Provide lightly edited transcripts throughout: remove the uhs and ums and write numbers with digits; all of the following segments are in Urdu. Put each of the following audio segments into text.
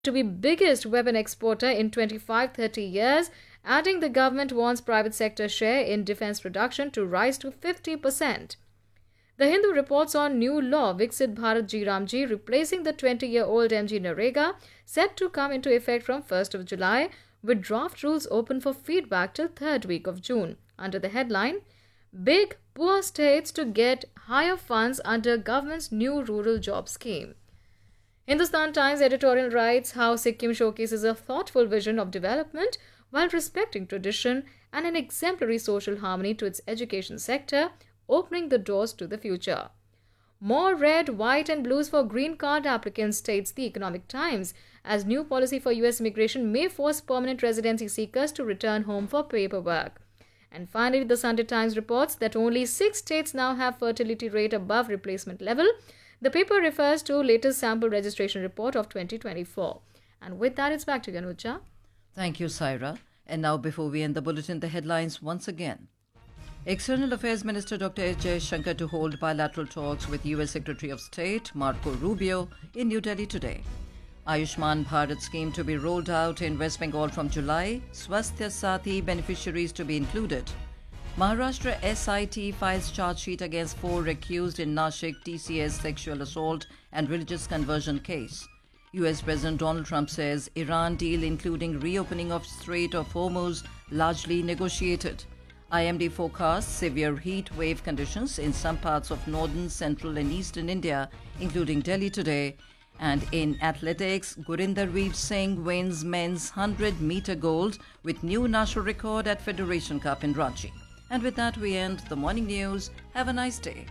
to be biggest weapon exporter in 25-30 years, adding the government wants private sector share in defense production to rise to 50%. The Hindu reports on new law Viksit Bharat Ji Ramji replacing the 20-year-old MG Narega, set to come into effect from 1st of July, with draft rules open for feedback till 3rd week of June, under the headline Big Poor States to Get Higher Funds Under Government's New Rural Job Scheme. Hindustan Times editorial writes how Sikkim showcases a thoughtful vision of development while respecting tradition and an exemplary social harmony to its education sector, opening the doors to the future. More red, white and blues for green card applicants, states the Economic Times, as new policy for US immigration may force permanent residency seekers to return home for paperwork. And finally, the Sunday Times reports that only 6 states now have fertility rate above replacement level. The paper refers to latest sample registration report of 2024. And with that, it's back to you, Anuja. Thank you, Saira. And now, before we end the bulletin, the headlines once again. External Affairs Minister Dr. S. Jaishankar to hold bilateral talks with US Secretary of State Marco Rubio in New Delhi today. Ayushman Bharat scheme to be rolled out in West Bengal from July. Swasthya Sathi beneficiaries to be included. Maharashtra SIT files charge sheet against 4 accused in Nashik TCS sexual assault and religious conversion case. US President Donald Trump says Iran deal including reopening of Strait of Hormuz largely negotiated. IMD forecasts severe heat wave conditions in some parts of northern, central and eastern India, including Delhi today. And in athletics, Gurinder Singh wins men's 100-meter gold with new national record at Federation Cup in Ranchi. And with that, we end the morning news. Have a nice day.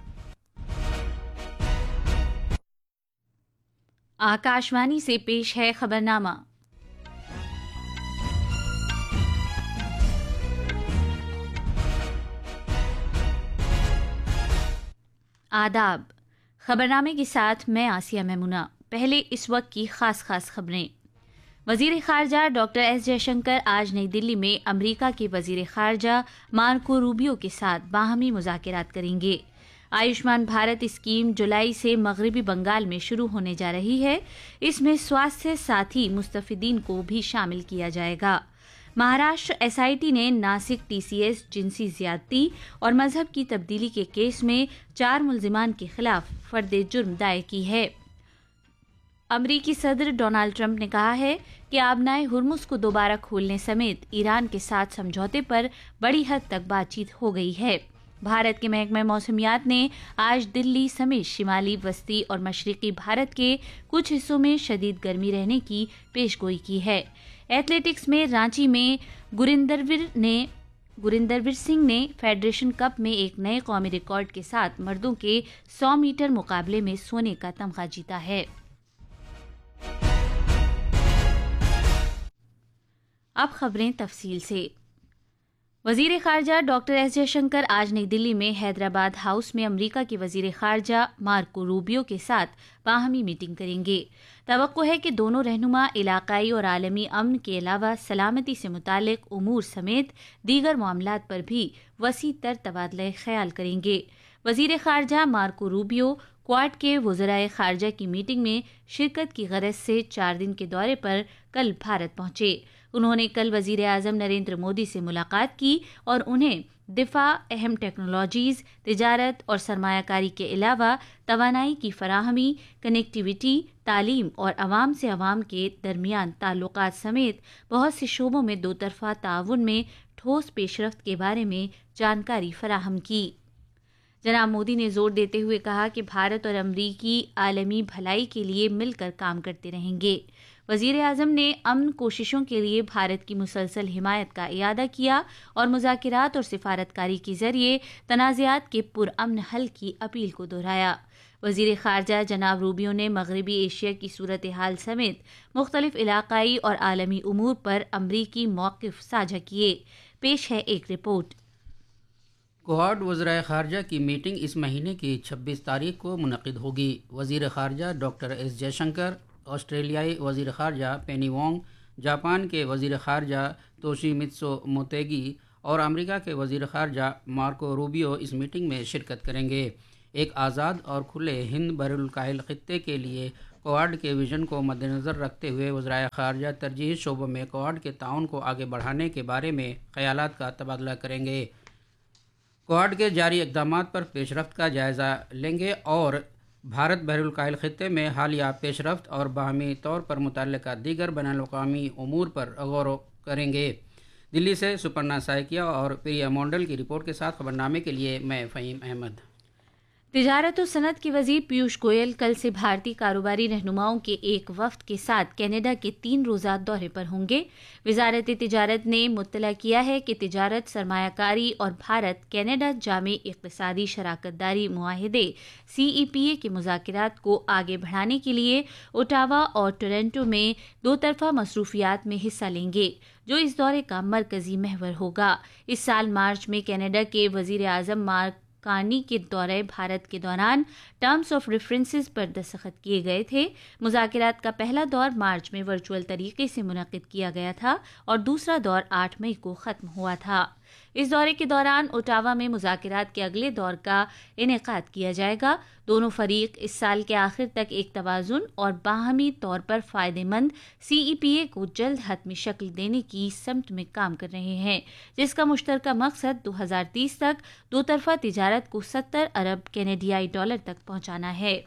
Akashvani से पेश है खबरनामा। आदाब। खबरनामे के साथ मैं आसिया मेमुना। पहले इस वक्त की खास खबरें। वजीर खारजा डॉक्टर एस जयशंकर आज नई दिल्ली में अमेरिका के वजीर खारजा मार्को रूबियो के साथ बाहमी मुज़ाकरात करेंगे। आयुष्मान भारत स्कीम जुलाई से मगरबी बंगाल में शुरू होने जा रही है। इसमें स्वास्थ्य साथी मुस्तफिदीन को भी शामिल किया जाएगा। महाराष्ट्र एसआईटी ने नासिक टीसीएस जिनसी ज्यादती और मजहब की तब्दीली के केस में 4 मुल्जिमान के खिलाफ फर्द जुर्म दायर की है। अमरीकी सदर डोनाल्ड ट्रंप ने कहा है कि आबनाए हुर्मुज को दोबारा खोलने समेत ईरान के साथ समझौते पर बड़ी हद तक बातचीत हो गई है। भारत के महकमा मौसमियात ने आज दिल्ली समेत शिमाली, वस्ती और मशरकी भारत के कुछ हिस्सों में शदीद गर्मी रहने की पेशगोई की है। एथलेटिक्स में रांची में गुरिंदरवीर सिंह ने फेडरेशन कप में एक नए कौमी रिकॉर्ड के साथ मर्दों के 100 मीटर मुकाबले में सोने का तमगा जीता है। अब खबरें तफसील से। वजीर खारजा डॉक्टर एस जयशंकर आज नई दिल्ली में हैदराबाद हाउस में अमेरिका के वजीर खारजा मार्को रूबियो के साथ बाहमी मीटिंग करेंगे। तवक्को है कि दोनों रहनुमा इलाकाई और आलमी अमन के अलावा सलामती से मुतालिक उमूर समेत दीगर मामलात पर भी वसी तर तबादला ख्याल करेंगे। वजीर खारजा मार्को रूबियो क्वाड के वज़राए खारजा की मीटिंग में शिरकत की गरज से 4 दिन के दौरे पर कल भारत पहुंचे। उन्होंने कल वजीर आज़म नरेंद्र मोदी से मुलाकात की और उन्हें दिफा, अहम टेक्नोलॉजीज़, तिजारत और सरमायाकारी के अलावा तवानाई की फराहमी, कनेक्टिविटी, तालीम और अवाम से अवाम के दरमियान ताल्लुकात समेत बहुत से शोबों में दोतरफा ताउन में ठोस पेशरफ्त के बारे में जानकारी फराहम की। जनाब मोदी ने जोर देते हुए कहा कि भारत और अमरीकी आलमी भलाई के लिए मिलकर काम करते रहेंगे। वजीर आज़म ने अमन कोशिशों के लिए भारत की मुसलसल हिमायत का इयादा किया और मुज़ाकरात और सिफारतकारी के जरिए तनाज़ात के पुरअमन हल की अपील को दोहराया। वजीर खारजा जनाब रूबियो ने मगरबी एशिया की सूरत हाल समेत मुख्तलिफ इलाकाई और आलमी उमूर पर अमरीकी मौक़िफ़ साझा किए। पेश है एक रिपोर्ट। क्वाड वज़राए ख़ारजा की मीटिंग इस महीने की 26 तारीख को मुनक़िद होगी। वज़ीर ख़ारजा डॉक्टर एस जयशंकर, ऑस्ट्रेलियाई वज़ीर ख़ारजा पेनी वोंग, जापान के वज़ीर ख़ारजा तोशिमित्सु मोतेगी और अमेरिका के वज़ीर ख़ारजा मार्को रूबियो इस मीटिंग में शिरकत करेंगे। एक आज़ाद और खुले हिंद बहरुल काहिल ख़ित्ते के लिए کوآڈ کے ویژن کو مد نظر رکھتے ہوئے وزرائے خارجہ ترجیحی شعبوں میں کوآڈ کے تعاون کو آگے بڑھانے کے بارے میں خیالات کا تبادلہ کریں گے، کوآڈ کے جاری اقدامات پر پیش رفت کا جائزہ لیں گے اور بھارت بحر الکاہل خطے میں حالیہ پیش رفت اور باہمی طور پر متعلقہ دیگر بین الاقوامی امور پر غور و کریں گے۔ دلی سے سپرنا سائکیا اور پریا مونڈل کی رپورٹ کے ساتھ خبرنامے کے لیے میں فہیم احمد۔ تجارت و صنعت کے وزیر پیوش گوئل کل سے بھارتی کاروباری رہنماؤں کے ایک وفد کے ساتھ کینیڈا کے 3 روزہ دورے پر ہوں گے۔ وزارت تجارت نے مطلع کیا ہے کہ تجارت، سرمایہ کاری اور بھارت کینیڈا جامع اقتصادی شراکت داری معاہدے CEPA کے مذاکرات کو آگے بڑھانے کے لیے اوٹاوا اور ٹورنٹو میں 2 طرفہ مصروفیات میں حصہ لیں گے، جو اس دورے کا مرکزی محور ہوگا۔ اس سال مارچ میں کینیڈا کے وزیر اعظم مارک کارنی کے دورہ بھارت کے دوران ٹرمز آف ریفرنسز پر دستخط کیے گئے تھے۔ مذاکرات کا پہلا دور مارچ میں ورچوئل طریقے سے منعقد کیا گیا تھا اور دوسرا دور 8 مئی کو ختم ہوا تھا۔ اس دورے کے دوران اوٹاوا میں مذاکرات کے اگلے دور کا انعقاد کیا جائے گا۔ دونوں فریق اس سال کے آخر تک ایک توازن اور باہمی طور پر فائدہ مند CEPA کو جلد حتمی شکل دینے کی سمت میں کام کر رہے ہیں، جس کا مشترکہ مقصد 2030 تک 2 طرفہ تجارت کو 70 ارب کینیڈیائی ڈالر تک پہنچانا ہے۔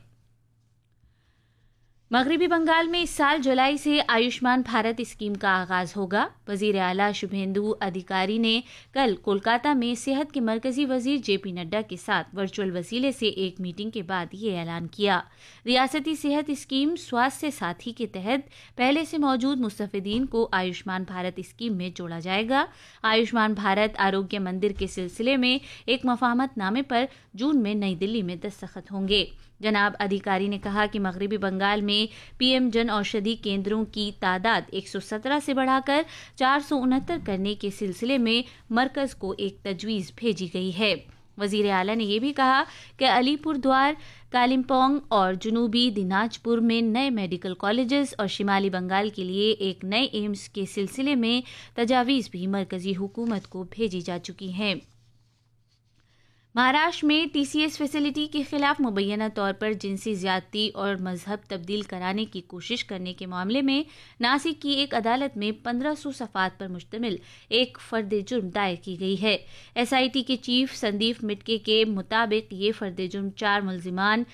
مغربی بنگال میں اس سال جولائی سے آیوشمان بھارت اسکیم کا آغاز ہوگا۔ وزیر اعلیٰ شبھیندو ادھیکاری نے کل کولکاتہ میں صحت کے مرکزی وزیر JP نڈا کے ساتھ ورچوئل وسیلے سے ایک میٹنگ کے بعد یہ اعلان کیا۔ ریاستی صحت اسکیم سواستھ ساتھی کے تحت پہلے سے موجود مستفیدین کو آیوشمان بھارت اسکیم میں جوڑا جائے گا۔ آیوشمان بھارت آروگیہ مندر کے سلسلے میں ایک مفاہمت نامے پر جون میں نئی دلی میں دستخط ہوں گے۔ جناب ادھیکاری نے کہا کہ مغربی بنگال میں PM جن اوشدھی کیندروں کی تعداد 117 سے بڑھا کر 469 کرنے کے سلسلے میں مرکز کو ایک تجویز بھیجی گئی ہے۔ وزیر اعلیٰ نے یہ بھی کہا کہ علی پور دوار، کالمپونگ اور جنوبی دیناج پور میں نئے میڈیکل کالجز اور شمالی بنگال کے لیے ایک نئے ایمز کے سلسلے میں تجاویز بھی مرکزی حکومت کو بھیجی جا چکی ہیں۔ مہاراشٹر میں TCS فیسلٹی کے خلاف مبینہ طور پر جنسی زیادتی اور مذہب تبدیل کرانے کی کوشش کرنے کے معاملے میں ناسک کی ایک عدالت میں 1500 صفحات پر مشتمل ایک فرد جرم دائر کی گئی ہے۔ SIT کے چیف سندیپ مٹکے کے مطابق یہ فرد جرم 4 ملزمان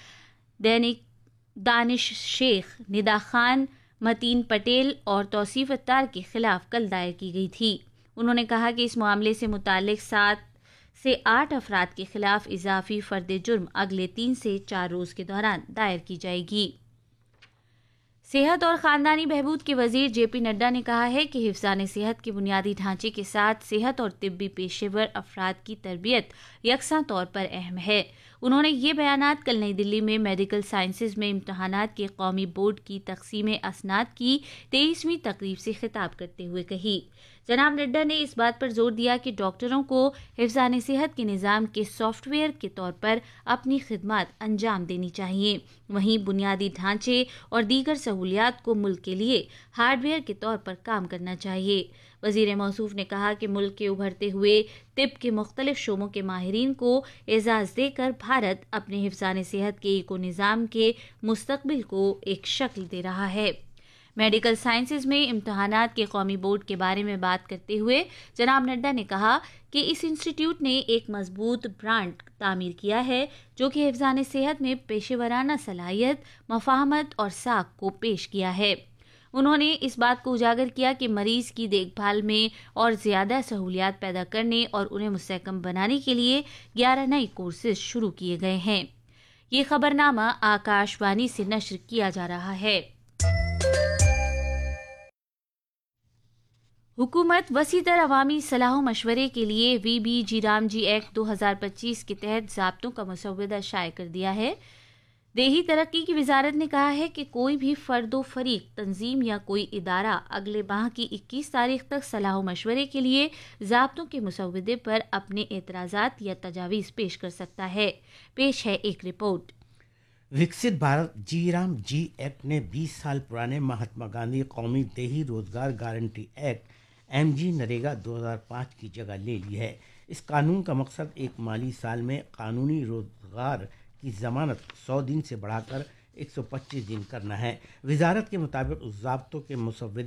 دانش شیخ، ندا خان، متین پٹیل اور توصیف اتار کے خلاف کل دائر کی گئی تھی۔ انہوں نے کہا کہ اس معاملے سے متعلق 7 سے 8 افراد کے خلاف اضافی فرد جرم اگلے 3 سے 4 روز کے دوران دائر کی جائے گی۔ صحت اور خاندانی بہبود کے وزیر JP نڈا نے کہا ہے کہ حفظان صحت کے بنیادی ڈھانچے کے ساتھ صحت اور طبی پیشہ ور افراد کی تربیت یکساں طور پر اہم ہے۔ انہوں نے یہ بیانات کل نئی دلی میں میڈیکل سائنسز میں امتحانات کے قومی بورڈ کی تقسیم اسناد کی 23ویں تقریب سے خطاب کرتے ہوئے کہی۔ جناب نڈا نے اس بات پر زور دیا کہ ڈاکٹروں کو حفظان صحت کے نظام کے سافٹ ویئر کے طور پر اپنی خدمات انجام دینی چاہیے، وہیں بنیادی ڈھانچے اور دیگر سہولیات کو ملک کے لیے ہارڈ ویئر کے طور پر کام کرنا چاہیے۔ وزیر موصوف نے کہا کہ ملک کے ابھرتے ہوئے طب کے مختلف شعبوں کے ماہرین کو اعزاز دے کر بھارت اپنے حفظان صحت کے ایکو نظام کے مستقبل کو ایک شکل دے رہا ہے۔ میڈیکل سائنسز میں امتحانات کے قومی بورڈ کے بارے میں بات کرتے ہوئے جناب نڈا نے کہا کہ اس انسٹی ٹیوٹ نے ایک مضبوط برانڈ تعمیر کیا ہے جو کہ حفظان صحت میں پیشہ ورانہ صلاحیت، مفاہمت اور ساکھ کو پیش کیا ہے۔ انہوں نے اس بات کو اجاگر کیا کہ مریض کی دیکھ بھال میں اور زیادہ سہولیات پیدا کرنے اور انہیں مستحکم بنانے کے لیے 11 نئے کورسز شروع کیے گئے ہیں۔ یہ خبرنامہ آکاش وانی سے نشر کیا جا رہا ہے۔ حکومت وسیع تر عوامی صلاح و مشورے کے لیے VB رامجی ایکٹ 2025 کے تحت ضابطوں کا مسودہ شائع کر دیا ہے۔ دیہی ترقی کی وزارت نے کہا ہے کہ کوئی بھی فرد و فریق، تنظیم یا کوئی ادارہ اگلے ماہ کی 21 تاریخ تک صلاح و مشورے کے لیے ضابطوں کے مسودے پر اپنے اعتراضات یا تجاویز پیش کر سکتا ہے۔ پیش ہے ایک رپورٹ۔ وکست بھارت جی ایکٹ نے 20 سال پرانے مہاتما گاندھی قومی دیہی روزگار گارنٹی ایکٹ MG نریگا 2005 کی جگہ لے لی ہے۔ اس قانون کا مقصد ایک مالی سال میں قانونی روزگار کی ضمانت 100 دن سے بڑھا کر 125 दिन करना है। वजारत के मुताबिक उस ज़ाब्तों के मुसव्विरीन